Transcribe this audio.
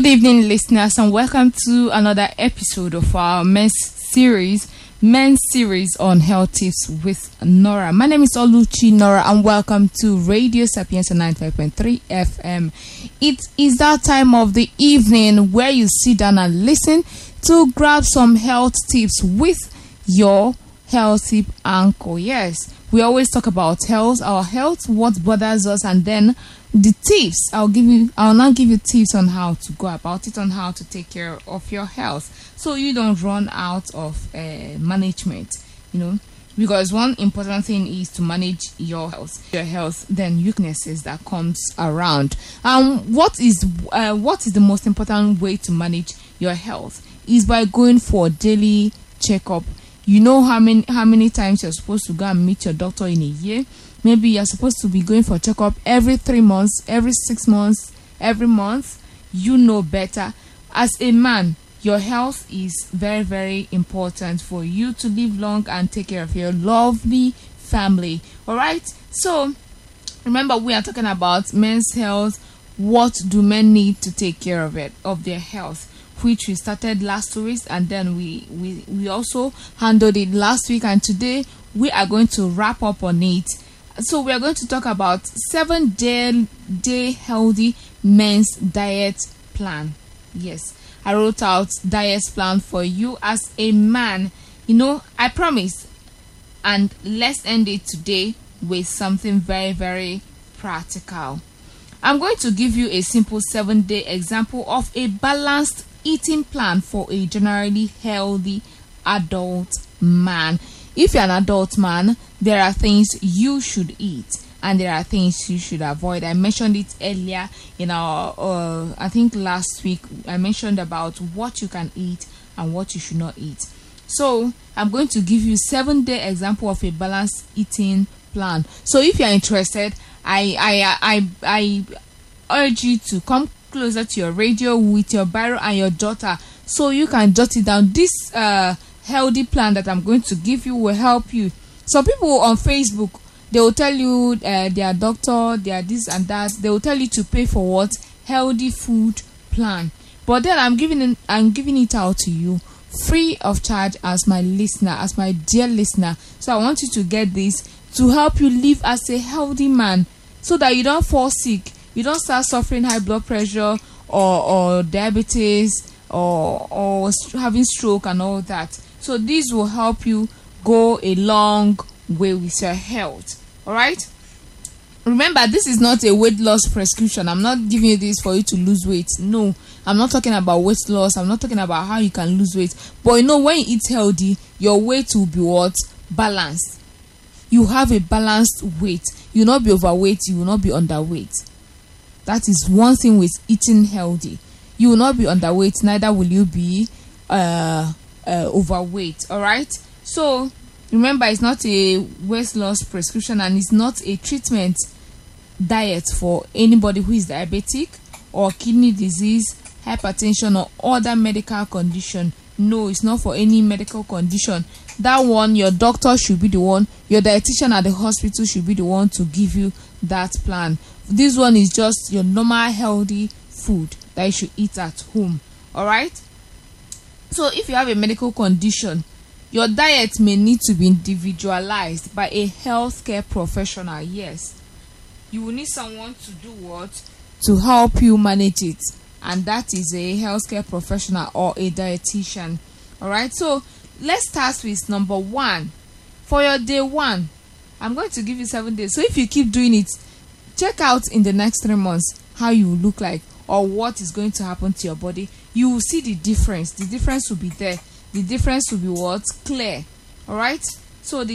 Good evening, listeners, and welcome to another episode of our men's series on health tips with Nora. My name is Oluchi Nora, and welcome to Radio Sapienza 95.3 FM. It is that time of the evening where you sit down and listen to grab some health tips with your health tip anchor. Yes, we always talk about health, our health, what bothers us, and then the tips. I'll now give you tips on how to go about it, on how to take care of your health, so you don't run out of management. Because one important thing is to manage your health, then weaknesses that comes around. What is the most important way to manage your health is by going for a daily checkup. You know how many times you're supposed to go and meet your doctor in a year. Maybe you're supposed to be going for a checkup every 3 months, every 6 months, every month. You know better. As a man, your health is very, very important for you to live long and take care of your lovely family. All right? So, remember, we are talking about men's health. What do men need to take care of their health? Which we started last 2 weeks, and then we also handled it last week, and today we are going to wrap up on it. So we are going to talk about 7-day healthy men's diet plan. Yes, I wrote out diet plan for you as a man. I promise. And let's end it today with something very, very practical. I'm going to give you a simple 7-day example of a balanced eating plan for a generally healthy adult man. If you're an adult man, there are things you should eat and there are things you should avoid. I mentioned it earlier in our, I think last week, I mentioned about what you can eat and what you should not eat. So I'm going to give you 7-day example of a balanced eating plan. So if you're interested, I urge you to come closer to your radio with your biro and your jotter so you can jot it down. This healthy plan that I'm going to give you will help you. Some people on Facebook, they will tell you they are doctor, they are this and that. They will tell you to pay for what? Healthy food plan. But then I'm giving it out to you free of charge as my listener, as my dear listener. So I want you to get this to help you live as a healthy man, so that you don't fall sick, you don't start suffering high blood pressure or diabetes or having stroke and all that. So this will help you go a long way with your health. All right? Remember, this is not a weight loss prescription. I'm not giving you this for you to lose weight. No, I'm not talking about weight loss. I'm not talking about how you can lose weight. But when you eat healthy, your weight will be what? Balanced. You have a balanced weight. You will not be overweight. You will not be underweight. That is one thing with eating healthy. You will not be underweight, neither will you be overweight. All right? So remember, it's not a weight loss prescription, and it's not a treatment diet for anybody who is diabetic or kidney disease, hypertension, or other medical condition. No, it's not for any medical condition. That one, your doctor should be the one, your dietitian at the hospital should be the one to give you that plan. This one is just your normal healthy food that you should eat at home. All right? So if you have a medical condition, your diet may need to be individualized by a healthcare professional. Yes, you will need someone to do what? To help you manage it, and that is a healthcare professional or a dietitian. All right, so let's start with number 1. For your day 1, I'm going to give you 7 days. So if you keep doing it, check out in the next 3 months how you will look like or what is going to happen to your body. You will see the difference. The difference will be there. The difference will be what? Clear. All right. So the